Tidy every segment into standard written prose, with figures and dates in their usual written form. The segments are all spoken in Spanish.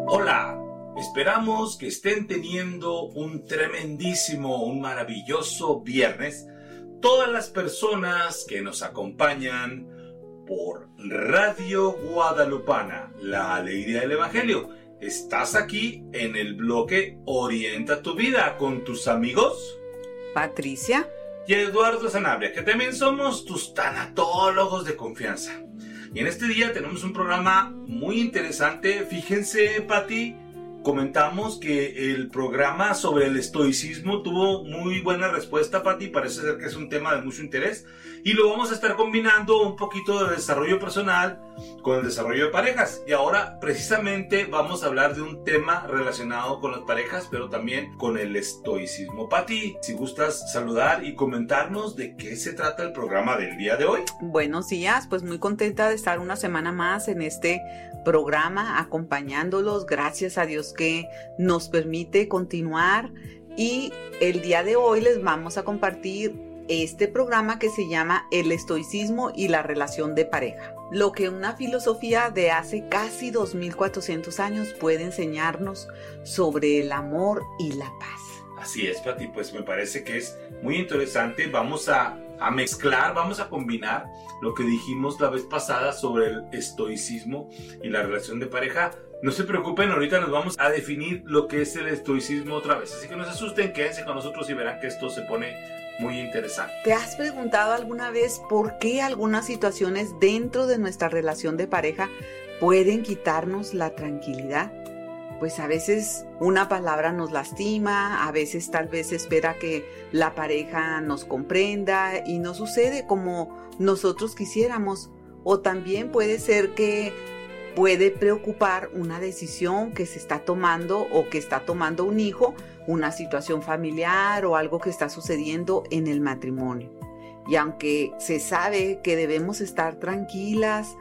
Hola, esperamos que estén teniendo un maravilloso viernes todas las personas que nos acompañan por Radio Guadalupana, la alegría del Evangelio. Estás aquí en el bloque Orienta tu Vida con tus amigos Patricia y Eduardo Sanabria, que también somos tus tanatólogos de confianza. Y en este día tenemos un programa muy interesante. Fíjense, Pati, comentamos que el programa sobre el estoicismo tuvo muy buena respuesta, Pati. Parece ser que es un tema de mucho interés. Y lo vamos a estar combinando un poquito de desarrollo personal con el desarrollo de parejas. Y ahora precisamente vamos a hablar de un tema relacionado con las parejas, pero también con el estoicismo. Pati, si gustas saludar y comentarnos de qué se trata el programa del día de hoy. Buenos días, pues muy contenta de estar una semana más en este programa acompañándolos. Gracias a Dios que nos permite continuar, y el día de hoy les vamos a compartir este programa que se llama El estoicismo y la relación de pareja. Lo que una filosofía de hace casi 2400 años puede enseñarnos sobre el amor y la paz. Así es, Pati, pues me parece que es muy interesante. Vamos a mezclar, vamos a combinar lo que dijimos la vez pasada sobre el estoicismo y la relación de pareja. No se preocupen, ahorita nos vamos a definir lo que es el estoicismo otra vez. Así que no se asusten, quédense con nosotros y verán que esto se pone muy interesante. ¿Te has preguntado alguna vez por qué algunas situaciones dentro de nuestra relación de pareja pueden quitarnos la tranquilidad? Pues a veces una palabra nos lastima, a veces tal vez espera que la pareja nos comprenda y no sucede como nosotros quisiéramos. O también puede ser que puede preocupar una decisión que se está tomando o que está tomando un hijo, una situación familiar o algo que está sucediendo en el matrimonio. Y aunque se sabe que debemos estar tranquilos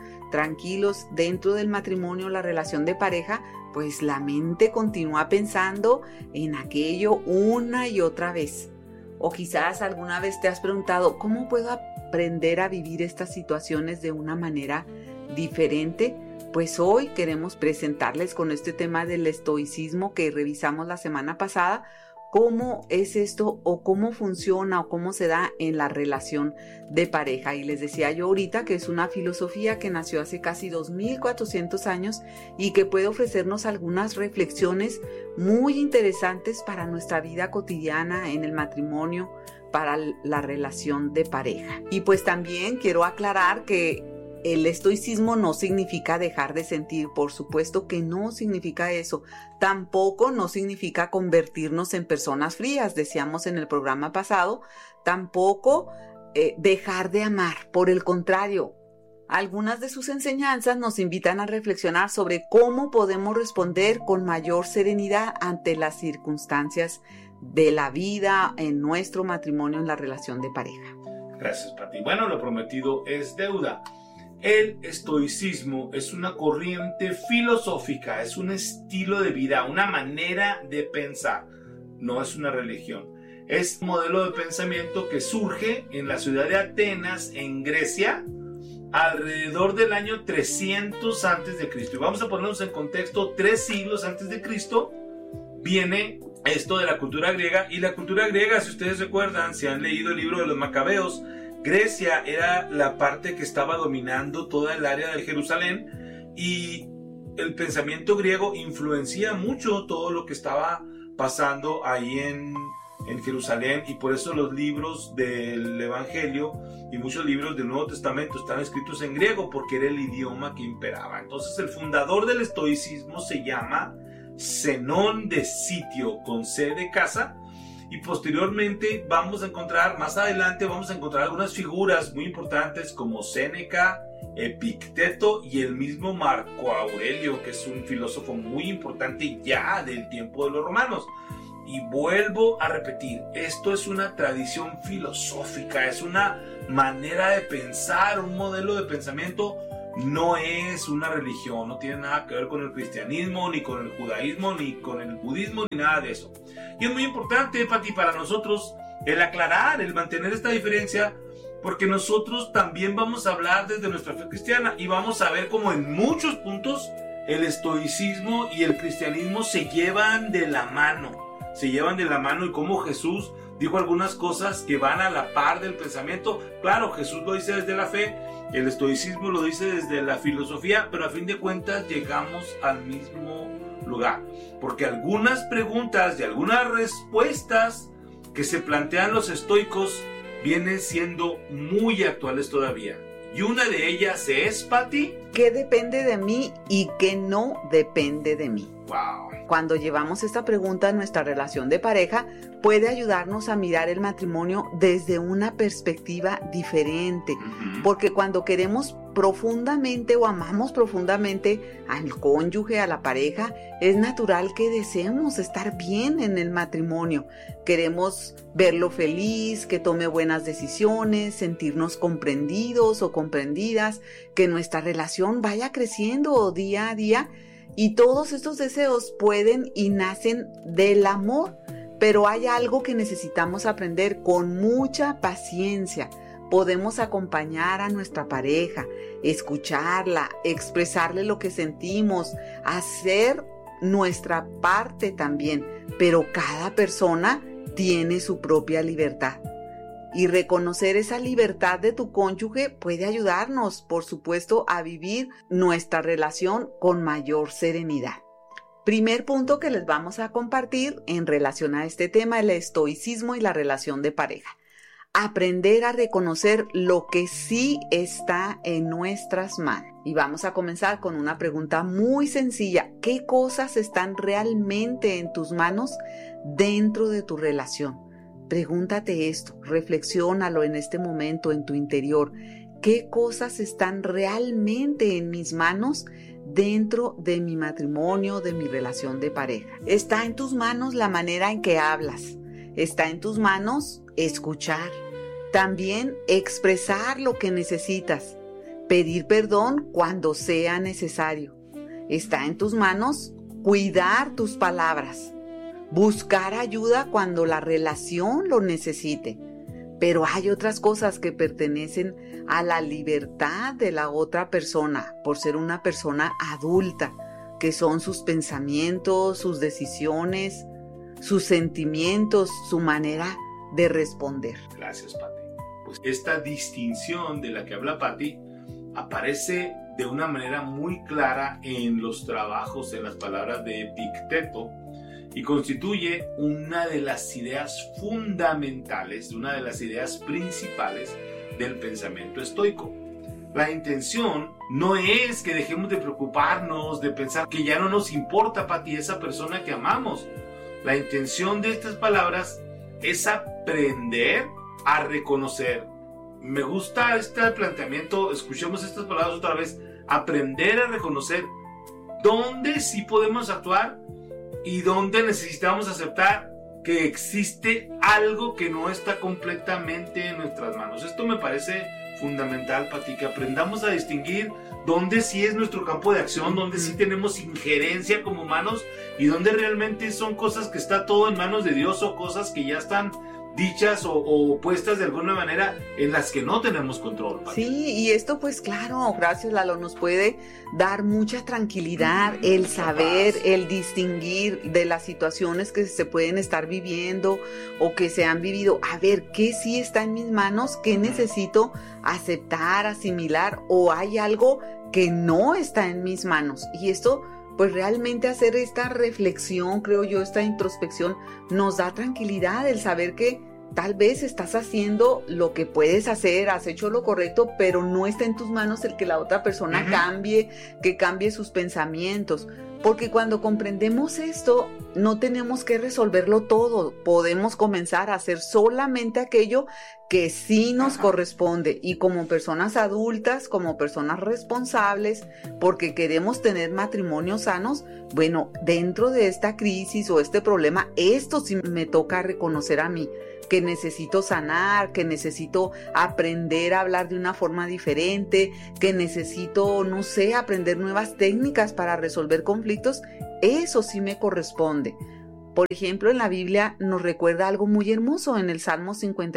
dentro del matrimonio, la relación de pareja, pues la mente continúa pensando en aquello una y otra vez. O quizás alguna vez te has preguntado, ¿cómo puedo aprender a vivir estas situaciones de una manera diferente? Pues hoy queremos presentarles con este tema del estoicismo que revisamos la semana pasada, cómo es esto o cómo funciona o cómo se da en la relación de pareja. Y les decía yo ahorita que es una filosofía que nació hace casi 2400 años y que puede ofrecernos algunas reflexiones muy interesantes para nuestra vida cotidiana en el matrimonio, para la relación de pareja. Y pues también quiero aclarar que el estoicismo no significa dejar de sentir, por supuesto que no significa eso. Tampoco no significa convertirnos en personas frías, decíamos en el programa pasado. Tampoco dejar de amar, por el contrario. Algunas de sus enseñanzas nos invitan a reflexionar sobre cómo podemos responder con mayor serenidad ante las circunstancias de la vida, en nuestro matrimonio, en la relación de pareja. Gracias, Pati. Bueno, lo prometido es deuda. El estoicismo es una corriente filosófica, es un estilo de vida, una manera de pensar, no es una religión. Es un modelo de pensamiento que surge en la ciudad de Atenas, en Grecia, alrededor del año 300 a.C. Y vamos a ponernos en contexto, 3 siglos antes de Cristo viene esto de la cultura griega. Y la cultura griega, si ustedes recuerdan, si han leído el libro de los Macabeos, Grecia era la parte que estaba dominando toda el área de Jerusalén, y el pensamiento griego influencia mucho todo lo que estaba pasando ahí en Jerusalén, y por eso los libros del Evangelio y muchos libros del Nuevo Testamento están escritos en griego, porque era el idioma que imperaba. Entonces el fundador del estoicismo se llama Zenón de Sitio, con C de casa. Y posteriormente más adelante vamos a encontrar algunas figuras muy importantes como Séneca, Epicteto y el mismo Marco Aurelio, que es un filósofo muy importante ya del tiempo de los romanos. Y vuelvo a repetir, esto es una tradición filosófica, es una manera de pensar, un modelo de pensamiento. No es una religión, no tiene nada que ver con el cristianismo, ni con el judaísmo, ni con el budismo, ni nada de eso. Y es muy importante, Pati, para nosotros el aclarar, el mantener esta diferencia, porque nosotros también vamos a hablar desde nuestra fe cristiana y vamos a ver cómo en muchos puntos el estoicismo y el cristianismo se llevan de la mano. Se llevan de la mano, y como Jesús dijo algunas cosas que van a la par del pensamiento. Claro, Jesús lo dice desde la fe, el estoicismo lo dice desde la filosofía, pero a fin de cuentas llegamos al mismo lugar. Porque algunas preguntas y algunas respuestas que se plantean los estoicos vienen siendo muy actuales todavía. Y una de ellas es, Pati, ¿qué depende de mí y qué no depende de mí? wow. Cuando llevamos esta pregunta a nuestra relación de pareja, puede ayudarnos a mirar el matrimonio desde una perspectiva diferente. Porque cuando queremos profundamente o amamos profundamente al cónyuge, a la pareja, es natural que deseemos estar bien en el matrimonio. Queremos verlo feliz, que tome buenas decisiones, sentirnos comprendidos o comprendidas, que nuestra relación vaya creciendo día a día. Y todos estos deseos pueden y nacen del amor, pero hay algo que necesitamos aprender con mucha paciencia. Podemos acompañar a nuestra pareja, escucharla, expresarle lo que sentimos, hacer nuestra parte también, pero cada persona tiene su propia libertad. Y reconocer esa libertad de tu cónyuge puede ayudarnos, por supuesto, a vivir nuestra relación con mayor serenidad. Primer punto que les vamos a compartir en relación a este tema, el estoicismo y la relación de pareja. Aprender a reconocer lo que sí está en nuestras manos. Y vamos a comenzar con una pregunta muy sencilla. ¿Qué cosas están realmente en tus manos dentro de tu relación? Pregúntate esto, reflexiónalo en este momento en tu interior. ¿Qué cosas están realmente en mis manos dentro de mi matrimonio, de mi relación de pareja? Está en tus manos la manera en que hablas. Está en tus manos escuchar. También expresar lo que necesitas. Pedir perdón cuando sea necesario. Está en tus manos cuidar tus palabras. Buscar ayuda cuando la relación lo necesite. Pero hay otras cosas que pertenecen a la libertad de la otra persona, por ser una persona adulta, que son sus pensamientos, sus decisiones, sus sentimientos, su manera de responder. Gracias, Pati. Pues esta distinción de la que habla Pati aparece de una manera muy clara en los trabajos, en las palabras de Epicteto, y constituye una de las ideas fundamentales, una de las ideas principales del pensamiento estoico. La intención no es que dejemos de preocuparnos, de pensar que ya no nos importa, Pati, esa persona que amamos. La intención de estas palabras es aprender a reconocer. Me gusta este planteamiento, escuchemos estas palabras otra vez. Aprender a reconocer dónde sí podemos actuar y dónde necesitamos aceptar que existe algo que no está completamente en nuestras manos. Esto me parece fundamental, Pati, que aprendamos a distinguir dónde sí es nuestro campo de acción, dónde sí tenemos injerencia como humanos y dónde realmente son cosas que está todo en manos de Dios o cosas que ya están dichas o puestas de alguna manera en las que no tenemos control, Pati. Sí, y esto pues claro, gracias Lalo, nos puede dar mucha tranquilidad el saber, el distinguir de las situaciones que se pueden estar viviendo o que se han vivido. A ver, ¿qué sí está en mis manos? ¿Qué necesito aceptar, asimilar? ¿O hay algo que no está en mis manos? Y esto pues realmente hacer esta reflexión, creo yo, esta introspección nos da tranquilidad, el saber que tal vez estás haciendo lo que puedes hacer, has hecho lo correcto, pero no está en tus manos el que la otra persona cambie, que cambie sus pensamientos. Porque cuando comprendemos esto, no tenemos que resolverlo todo. Podemos comenzar a hacer solamente aquello que sí nos corresponde. Y como personas adultas, como personas responsables, porque queremos tener matrimonios sanos, bueno, dentro de esta crisis o este problema, esto sí me toca reconocer a mí, que necesito sanar, que necesito aprender a hablar de una forma diferente, que necesito, no sé, aprender nuevas técnicas para resolver conflictos. Eso sí me corresponde. Por ejemplo, en la Biblia nos recuerda algo muy hermoso en el Salmo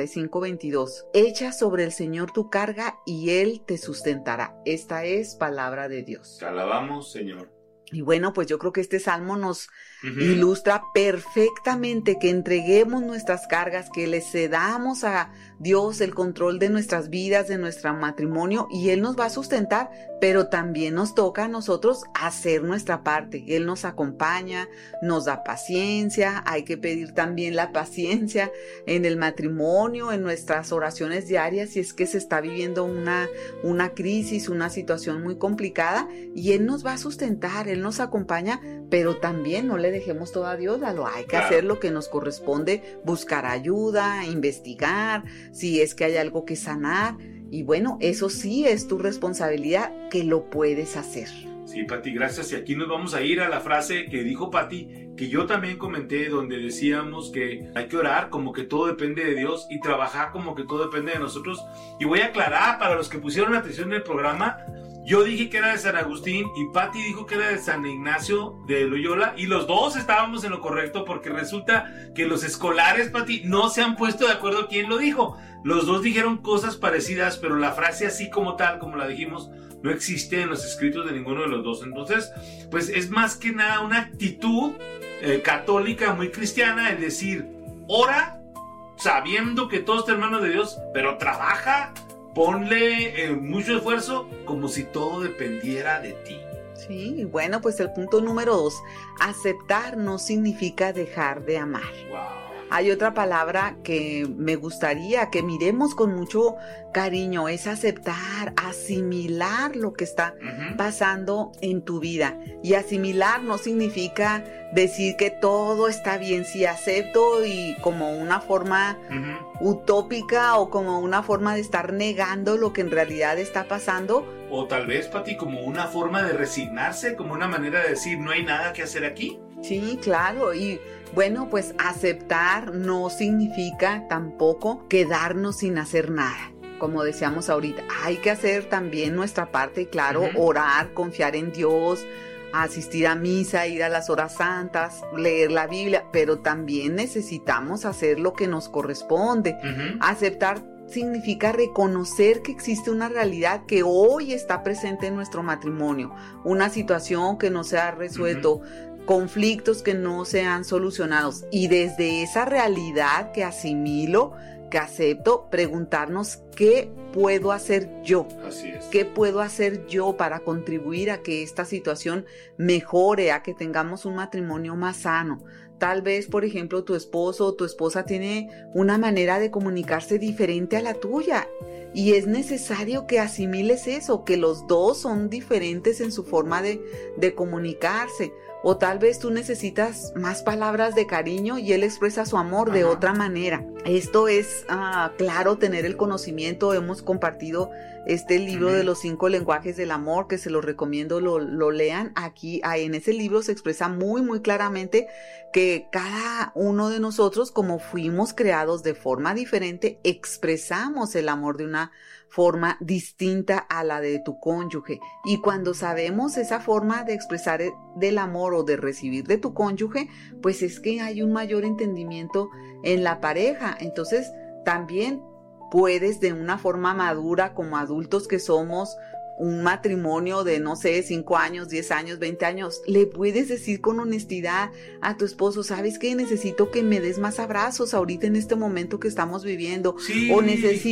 55:22. Echa sobre el Señor tu carga y Él te sustentará. Esta es palabra de Dios. Te alabamos, Señor. Y bueno, pues yo creo que este salmo nos ilustra perfectamente que entreguemos nuestras cargas, que le cedamos a Dios el control de nuestras vidas, de nuestro matrimonio, y Él nos va a sustentar, pero también nos toca a nosotros hacer nuestra parte. Él nos acompaña, nos da paciencia, hay que pedir también la paciencia en el matrimonio, en nuestras oraciones diarias, si es que se está viviendo una crisis, una situación muy complicada, y Él nos va a sustentar, Él nos acompaña, pero también no le dejemos todo a Dios, hay que hacer lo que nos corresponde, buscar ayuda, investigar, si es que hay algo que sanar, y bueno, eso sí es tu responsabilidad, que lo puedes hacer. Sí, Pati, gracias. Y aquí nos vamos a ir a la frase que dijo Pati, que yo también comenté, donde decíamos que hay que orar como que todo depende de Dios y trabajar como que todo depende de nosotros. Y voy a aclarar para los que pusieron atención en el programa, yo dije que era de San Agustín y Pati dijo que era de San Ignacio de Loyola, y los dos estábamos en lo correcto, porque resulta que los escolares, Pati, no se han puesto de acuerdo quién lo dijo. Los dos dijeron cosas parecidas, pero la frase así como tal, como la dijimos, no existe en los escritos de ninguno de los dos. Entonces, pues es más que nada una actitud católica muy cristiana, el decir, ora sabiendo que todos son hermanos de Dios, pero trabaja, ponle mucho esfuerzo, como si todo dependiera de ti. Sí, bueno, pues el punto número 2, aceptar no significa dejar de amar. Wow. Hay otra palabra que me gustaría que miremos con mucho cariño, es aceptar, asimilar lo que está pasando en tu vida. Y asimilar no significa decir que todo está bien, si acepto y como una forma utópica o como una forma de estar negando lo que en realidad está pasando. O tal vez, Pati, como una forma de resignarse, como una manera de decir no hay nada que hacer aquí. Sí, claro, y bueno, pues aceptar no significa tampoco quedarnos sin hacer nada. Como decíamos ahorita, hay que hacer también nuestra parte, claro, orar, confiar en Dios, asistir a misa, ir a las horas santas, leer la Biblia, pero también necesitamos hacer lo que nos corresponde. Aceptar significa reconocer que existe una realidad que hoy está presente en nuestro matrimonio, una situación que no se ha resuelto, conflictos que no se han solucionado, y desde esa realidad que asimilo, que acepto, preguntarnos qué puedo hacer yo. Así es. ¿Qué puedo hacer yo para contribuir a que esta situación mejore, a que tengamos un matrimonio más sano? Tal vez, por ejemplo, tu esposo o tu esposa tiene una manera de comunicarse diferente a la tuya, y es necesario que asimiles eso, que los dos son diferentes en su forma de comunicarse. O tal vez tú necesitas más palabras de cariño y él expresa su amor de otra manera. Esto es, claro, tener el conocimiento. Hemos compartido este libro de los 5 lenguajes del amor, que se los recomiendo lo lean. Aquí en ese libro se expresa muy, muy claramente que cada uno de nosotros, como fuimos creados de forma diferente, expresamos el amor de una forma distinta a la de tu cónyuge. Y cuando sabemos esa forma de expresar del amor o de recibir de tu cónyuge, pues es que hay un mayor entendimiento en la pareja. Entonces también puedes, de una forma madura, como adultos que somos, un matrimonio de, no sé, 5 años, 10 años, 20 años, le puedes decir con honestidad a tu esposo, ¿sabes qué? Necesito que me des más abrazos ahorita en este momento que estamos viviendo. Sí. O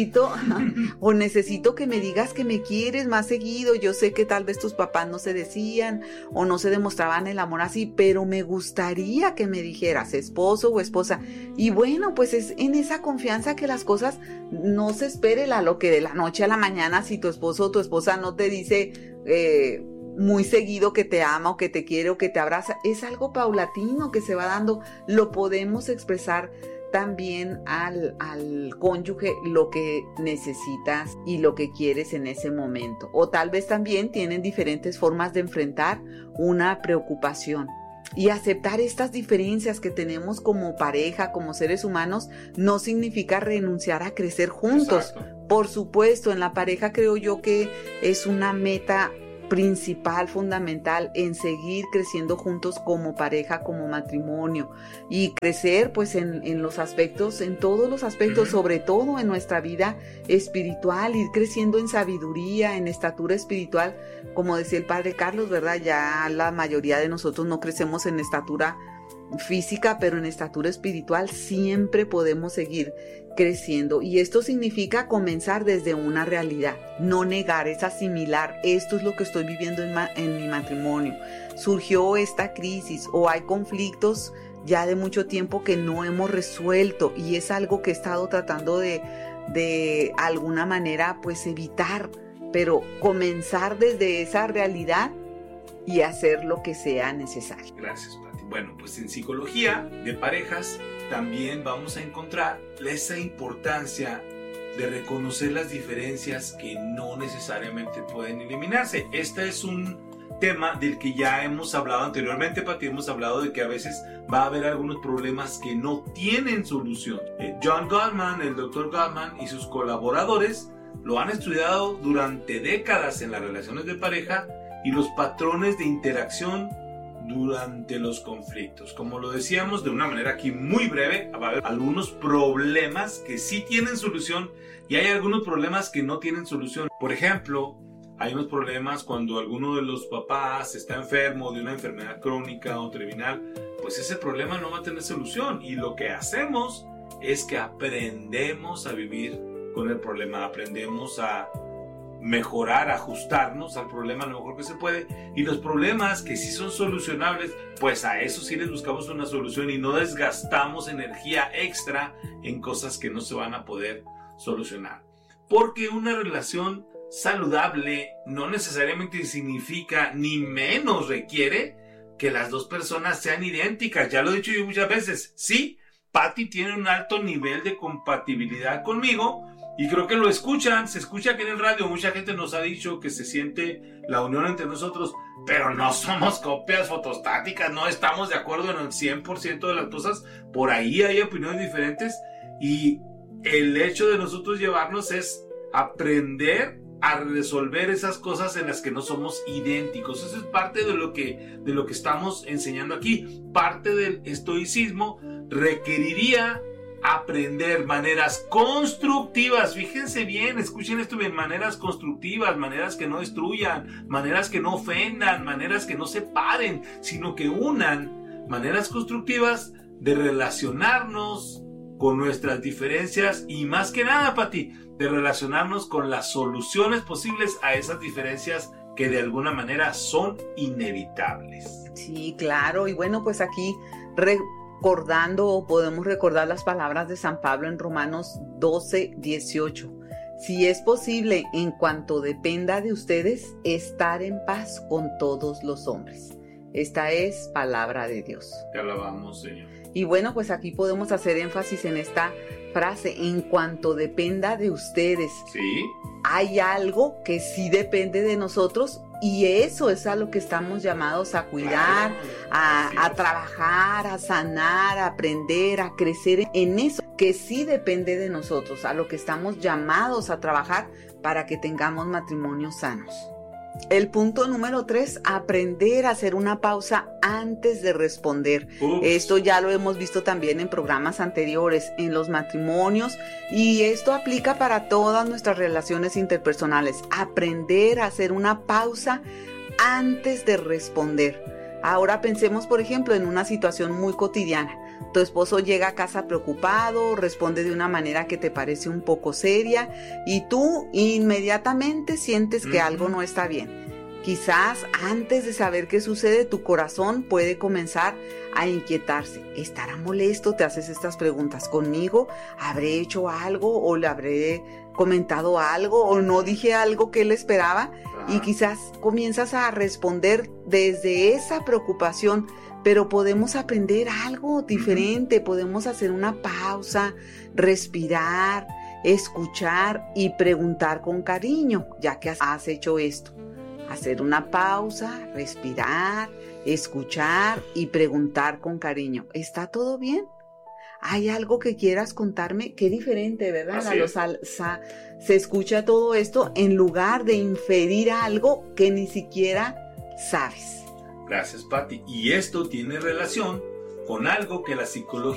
necesito que me digas que me quieres más seguido. Yo sé que tal vez tus papás no se decían o no se demostraban el amor así, pero me gustaría que me dijeras, esposo o esposa. Y bueno, pues es en esa confianza que las cosas no se esperen a lo que de la noche a la mañana, si tu esposo o tu esposa no te dice muy seguido que te ama o que te quiere o que te abraza, es algo paulatino que se va dando. Lo podemos expresar también al cónyuge, lo que necesitas y lo que quieres en ese momento. O tal vez también tienen diferentes formas de enfrentar una preocupación. Y aceptar estas diferencias que tenemos como pareja, como seres humanos, no significa renunciar a crecer juntos. Exacto. Por supuesto, en la pareja creo yo que es una meta principal, fundamental en seguir creciendo juntos como pareja, como matrimonio, y crecer pues en los aspectos, en todos los aspectos, sobre todo en nuestra vida espiritual, ir creciendo en sabiduría, en estatura espiritual, como decía el Padre Carlos, ¿verdad? Ya la mayoría de nosotros no crecemos en estatura física, pero en estatura espiritual siempre podemos seguir creciendo, y esto significa comenzar desde una realidad, no negar, es asimilar, esto es lo que estoy viviendo en mi matrimonio, surgió esta crisis o hay conflictos ya de mucho tiempo que no hemos resuelto y es algo que he estado tratando de alguna manera pues evitar, pero comenzar desde esa realidad y hacer lo que sea necesario. Gracias, Pati. Bueno, pues en psicología de parejas también vamos a encontrar esa importancia de reconocer las diferencias que no necesariamente pueden eliminarse. Este es un tema del que ya hemos hablado anteriormente, Pati. Hemos hablado de que a veces va a haber algunos problemas que no tienen solución. John Gottman, el Dr. Gottman y sus colaboradores lo han estudiado durante décadas en las relaciones de pareja y los patrones de interacción durante los conflictos. Como lo decíamos de una manera aquí muy breve, va a haber algunos problemas que sí tienen solución y hay algunos problemas que no tienen solución. Por ejemplo, hay unos problemas cuando alguno de los papás está enfermo de una enfermedad crónica o terminal, pues ese problema no va a tener solución y lo que hacemos es que aprendemos a vivir con el problema, aprendemos a mejorar, ajustarnos al problema lo mejor que se puede, y los problemas que sí son solucionables, pues a eso sí les buscamos una solución y no desgastamos energía extra en cosas que no se van a poder solucionar. Porque una relación saludable no necesariamente significa ni menos requiere que las dos personas sean idénticas. Ya lo he dicho yo muchas veces, sí, Pati tiene un alto nivel de compatibilidad conmigo, y creo que lo escuchan, se escucha aquí en el radio, mucha gente nos ha dicho que se siente la unión entre nosotros, pero no somos copias fotostáticas, no estamos de acuerdo en el 100% de las cosas, por ahí hay opiniones diferentes, y el hecho de nosotros llevarnos es aprender a resolver esas cosas en las que no somos idénticos. Eso es parte de lo que estamos enseñando aquí. Parte del estoicismo requeriría aprender maneras constructivas, fíjense bien, escuchen esto bien, maneras constructivas, maneras que no destruyan, maneras que no ofendan, maneras que no separen, sino que unan, maneras constructivas de relacionarnos con nuestras diferencias y más que nada, Pati, de relacionarnos con las soluciones posibles a esas diferencias que de alguna manera son inevitables. Sí, claro, y bueno, pues aquí recordando o podemos recordar las palabras de San Pablo en Romanos 12:18. Si es posible, en cuanto dependa de ustedes, estar en paz con todos los hombres. Esta es palabra de Dios. Te alabamos, Señor. Y bueno, pues aquí podemos hacer énfasis en esta frase, en cuanto dependa de ustedes. Sí. Hay algo que sí depende de nosotros y eso es a lo que estamos llamados a cuidar, a trabajar, a sanar, a aprender, a crecer en eso que sí depende de nosotros, a lo que estamos llamados a trabajar para que tengamos matrimonios sanos. El punto número 3, aprender a hacer una pausa antes de responder. Esto ya lo hemos visto también en programas anteriores, en los matrimonios, y esto aplica para todas nuestras relaciones interpersonales. Aprender a hacer una pausa antes de responder. Ahora pensemos, por ejemplo, en una situación muy cotidiana. Tu esposo llega a casa preocupado, responde de una manera que te parece un poco seria y tú inmediatamente sientes que algo no está bien. Quizás antes de saber qué sucede, tu corazón puede comenzar a inquietarse. ¿Estará molesto? Te haces estas preguntas. ¿Conmigo? ¿Habré hecho algo? ¿O le habré comentado algo? ¿O no dije algo que él esperaba? Y quizás comienzas a responder desde esa preocupación. Pero podemos aprender algo diferente, podemos hacer una pausa, respirar, escuchar y preguntar con cariño, ya que has hecho esto. Hacer una pausa, respirar, escuchar y preguntar con cariño. ¿Está todo bien? ¿hay algo que quieras contarme? Qué diferente, ¿verdad? Así es. Se escucha todo esto en lugar de inferir algo que ni siquiera sabes. Gracias, Patti. Y esto tiene relación con algo que la psicología